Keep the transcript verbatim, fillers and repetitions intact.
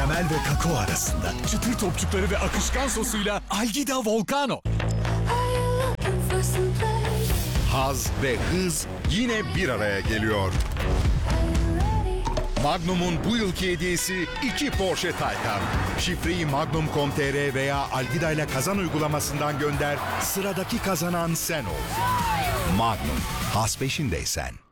karamel ve kakao arasında çıtır topçukları ve akışkan sosuyla Algida Volcano. Haz ve hız yine bir araya geliyor. Magnum'un bu yılki hediyesi iki Porsche Taycan. Şifreyi magnum nokta com nokta tr veya Algida ile kazan uygulamasından gönder. Sıradaki kazanan sen ol. Magnum, haz peşindeysen.